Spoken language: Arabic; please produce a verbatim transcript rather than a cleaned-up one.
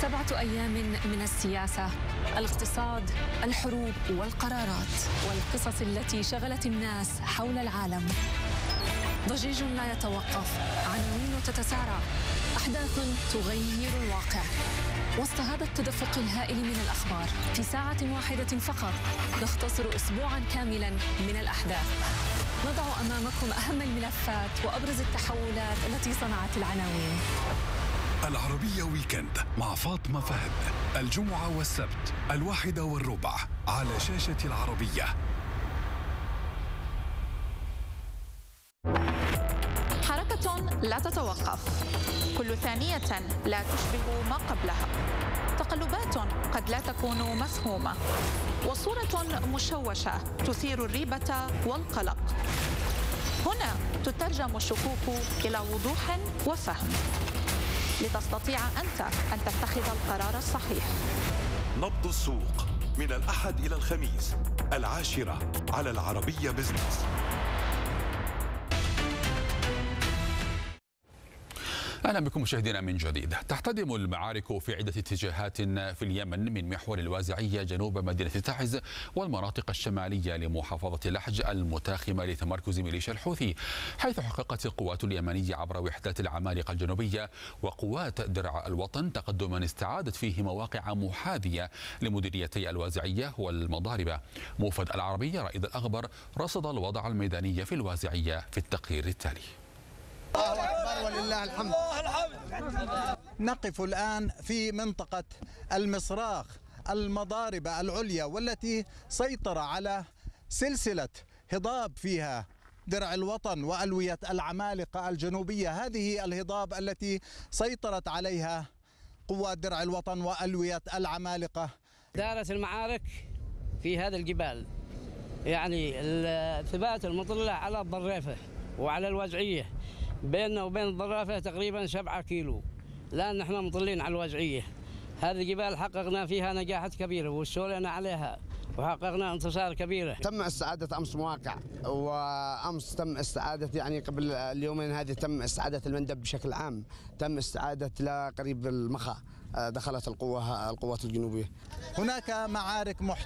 سبعة أيام من السياسة، الاقتصاد، الحروب والقرارات والقصص التي شغلت الناس حول العالم. ضجيج لا يتوقف، عناوين تتسارع، أحداث تغير الواقع. وسط هذا التدفق الهائل من الأخبار، في ساعة واحدة فقط نختصر أسبوعا كاملا من الأحداث. نضع أمامكم أهم الملفات وأبرز التحولات التي صنعت العناوين. العربية ويكند مع فاطمة فهد، الجمعة والسبت الواحدة والربع على شاشة العربية. حركة لا تتوقف، كل ثانية لا تشبه ما قبلها، تقلبات قد لا تكون مفهومة، وصورة مشوشة تثير الريبة والقلق. هنا تترجم الشكوك إلى وضوح وفهم لتستطيع أنت أن تتخذ القرار الصحيح. نبض السوق من الأحد إلى الخميس العاشرة على العربية بزنس. أهلا بكم مشاهدينا من جديد. تحتدم المعارك في عدة اتجاهات في اليمن من محور الوازعية جنوب مدينة تعز والمناطق الشمالية لمحافظة لحج المتاخمة لتمركز ميليشيا الحوثي، حيث حققت القوات اليمنية عبر وحدات العمالقة الجنوبية وقوات درع الوطن تقدما استعادت فيه مواقع محاذية لمديريتي الوازعية والمضاربة. موفد العربية رائد الأغبر رصد الوضع الميداني في الوازعية في التقرير التالي. الله أكبر ولله الحمد. نقف الآن في منطقة المصراخ المضاربة العليا، والتي سيطر على سلسلة هضاب فيها درع الوطن وألوية العمالقة الجنوبية. هذه الهضاب التي سيطرت عليها قوات درع الوطن وألوية العمالقة. دارت المعارك في هذا الجبال، يعني الثبات المطلع على الضريفة وعلى الوازعية، بيننا وبين الضرافة تقريبا سبعة كيلو. الآن نحن مطلين على الوازعية. هذه الجبال حققنا فيها نجاحات كبيرة واستولينا عليها وحققنا انتصار كبيرة. تم استعادة أمس مواقع، وأمس تم استعادة يعني قبل اليومين هذه تم استعادة المندب بشكل عام، تم استعادة لقريب المخا دخلت القوة القوات الجنوبية. هناك معارك محتملة